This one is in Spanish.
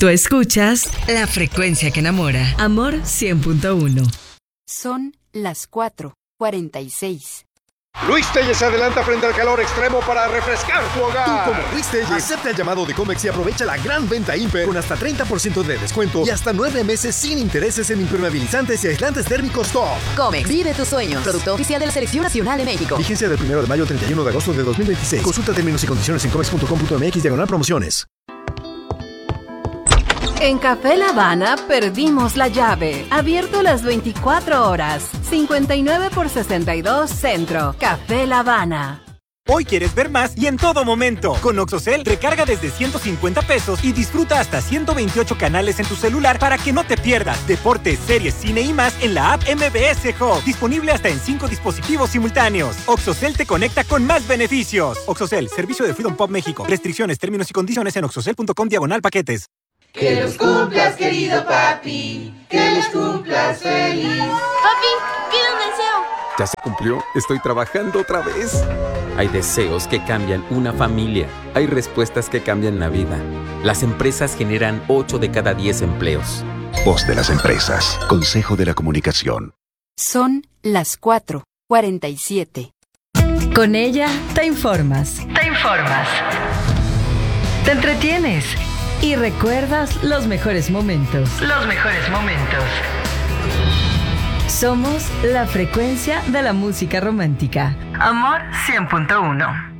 Tú escuchas La Frecuencia que Enamora. Amor 100.1. Son las 4:46. Luis Telles se adelanta frente al calor extremo para refrescar tu hogar. Tú, como Luis Telles, acepta el llamado de Comex y aprovecha la gran venta Imper con hasta 30% de descuento y hasta 9 meses sin intereses en impermeabilizantes y aislantes térmicos top. Comex, vive tus sueños. Producto oficial de la Selección Nacional de México. Vigencia del 1 de mayo al 31 de agosto de 2026. Consulta términos y condiciones en comex.com.mx/promociones. En Café La Habana perdimos la llave. Abierto las 24 horas. 59 por 62 Centro. Café La Habana. Hoy quieres ver más y en todo momento. Con Oxocel, recarga desde 150 pesos y disfruta hasta 128 canales en tu celular para que no te pierdas deportes, series, cine y más en la app MBS Hub. Disponible hasta en 5 dispositivos simultáneos. Oxocel te conecta con más beneficios. Oxocel, servicio de Freedom Pop México. Restricciones, términos y condiciones en oxocel.com/paquetes. Que los cumplas, querido papi. Que los cumplas feliz. Papi, pide un deseo. ¿Ya se cumplió? Estoy trabajando otra vez. Hay deseos que cambian una familia. Hay respuestas que cambian la vida. Las empresas generan 8 de cada 10 empleos. Voz de las empresas. Consejo de la Comunicación. Son las 4:47. Con ella te informas. Te entretienes. Y recuerdas los mejores momentos. Somos la frecuencia de la música romántica. Amor 100.1.